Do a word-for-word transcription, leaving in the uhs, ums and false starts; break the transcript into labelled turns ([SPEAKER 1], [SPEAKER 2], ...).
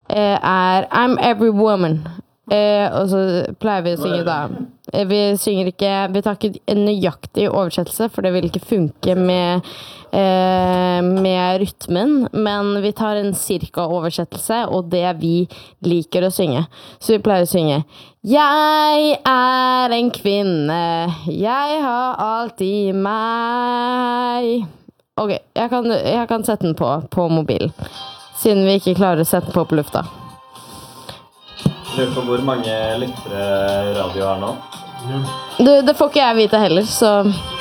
[SPEAKER 1] eh, er I'm every woman. Eh, og så pleier vi å synge da. Eh, vi synger ikke, vi tar ikke en nøyaktig oversettelse, for det vil ikke funke med, eh, med rytmen, men vi tar en cirka oversettelse, og det vi liker å synge. Så vi pleier å synge Jeg er en kvinne, jeg har alt i meg. Ok, jeg kan, jeg kan sette den på, på mobilen, siden vi ikke klarer å sette den på på lufta.
[SPEAKER 2] Lurer på hvor mange lyttere radio har nå?
[SPEAKER 1] Det, det får ikke jeg vite heller, så